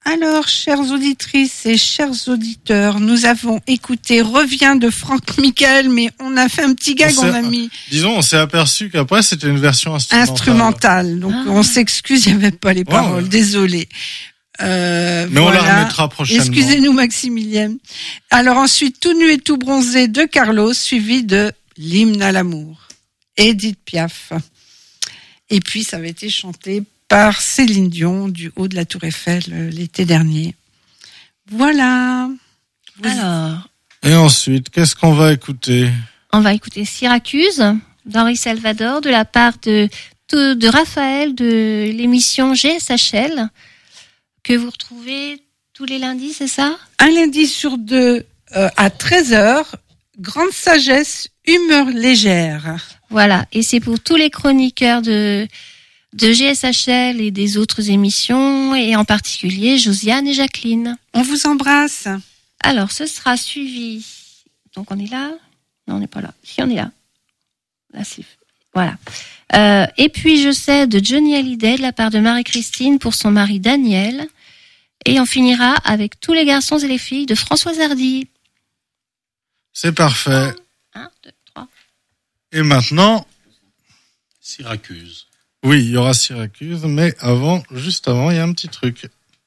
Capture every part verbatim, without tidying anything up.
Alors, chères auditrices et chers auditeurs, nous avons écouté Reviens de Franck Michael, mais on a fait un petit gag, on, on a mis... Disons, on s'est aperçu qu'après, c'était une version instrumentale. Instrumentale, donc ah. on s'excuse, il n'y avait pas les paroles, ouais. Désolé. Euh, mais voilà. on la remettra prochainement. Excusez-nous, Maximilien. Alors ensuite, Tout nu et tout bronzé de Carlos, suivi de L'hymne à l'amour, Édith Piaf. Et puis, ça avait été chanté par Céline Dion du haut de la Tour Eiffel l'été dernier. Voilà. Vous... Alors. Et ensuite, qu'est-ce qu'on va écouter ? On va écouter Syracuse d'Henri Salvador de la part de, de, de Raphaël de l'émission G S H L que vous retrouvez tous les lundis, c'est ça ? Un lundi sur deux euh, à treize heures, Grande sagesse, humeur légère. Voilà, et c'est pour tous les chroniqueurs de... de G S H L et des autres émissions, et en particulier Josiane et Jacqueline. On vous embrasse. Alors, ce sera suivi... Donc, on est là ? Non, on n'est pas là. Si, on est là. Là, c'est... Voilà. Euh, et puis, je sais de Johnny Hallyday, de la part de Marie-Christine, pour son mari Daniel. Et on finira avec Tous les garçons et les filles de Françoise Hardy. C'est parfait. Un, deux, trois. Et maintenant... Syracuse. Oui, il y aura Syracuse, mais avant, juste avant, il y a un petit truc.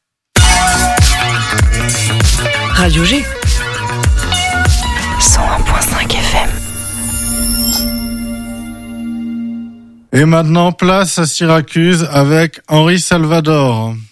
Radio G. cent un virgule cinq F M. Et maintenant, place à Syracuse avec Henri Salvador.